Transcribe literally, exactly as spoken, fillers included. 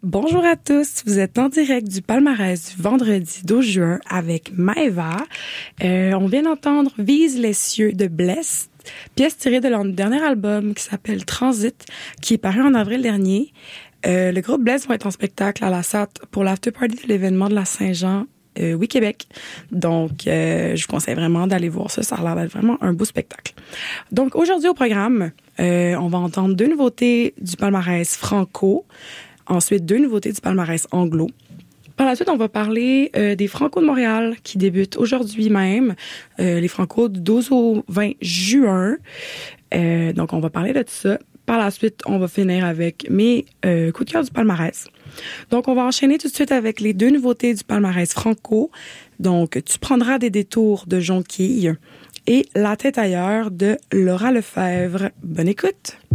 Bonjour à tous, vous êtes en direct du palmarès du vendredi douze juin avec Maëva. Euh, on vient d'entendre « Vise les cieux » de Blessed, pièce tirée de leur dernier album qui s'appelle « Transit », qui est paru en avril dernier. Euh, le groupe Blessed va être en spectacle à la S A T pour l'after-party de l'événement de la Saint-Jean, euh, oui Québec. Donc, euh, je vous conseille vraiment d'aller voir ça, ça a l'air d'être vraiment un beau spectacle. Donc, aujourd'hui au programme, euh, on va entendre deux nouveautés du palmarès franco. Ensuite, deux nouveautés du palmarès anglo. Par la suite, on va parler euh, des Franco de Montréal qui débutent aujourd'hui même. Euh, les Franco du douze au vingt juin. Euh, donc, on va parler de tout ça. Par la suite, on va finir avec mes euh, coups de cœur du palmarès. Donc, on va enchaîner tout de suite avec les deux nouveautés du palmarès franco. Donc, Tu prendras des détours de Jonquille et La tête ailleurs de Laura Lefebvre. Bonne écoute!